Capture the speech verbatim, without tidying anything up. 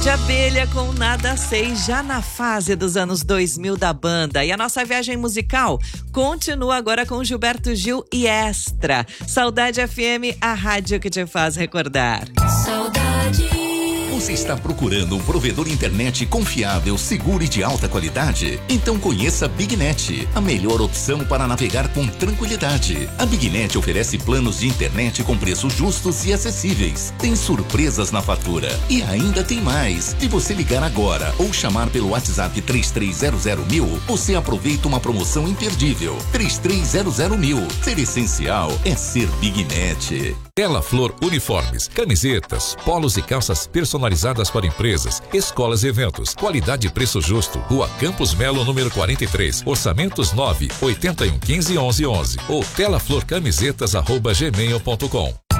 De abelha com Nada Sei, já na fase dos anos dois mil da banda. E a nossa viagem musical continua agora com Gilberto Gil e Extra. Saudade F M, a rádio que te faz recordar. Saudade. Você está procurando um provedor internet confiável, seguro e de alta qualidade? Então conheça a BigNet, a melhor opção para navegar com tranquilidade. A BigNet oferece planos de internet com preços justos e acessíveis. Tem surpresas na fatura. E ainda tem mais. Se você ligar agora ou chamar pelo WhatsApp três três zero zero mil, você aproveita uma promoção imperdível. três três zero zero mil. Ser essencial é ser BigNet. Tela Flor Uniformes, camisetas, polos e calças personalizadas para empresas, escolas e eventos. Qualidade e preço justo. Rua Campos Melo, número quarenta e três. Orçamentos nove oito um um cinco onze onze ou telaflorcamisetas arroba gmail ponto com.